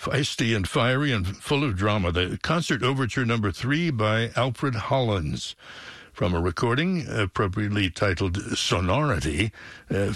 feisty and fiery and full of drama. The Concert Overture No. 3 by Alfred Hollins, from a recording appropriately titled Sonority,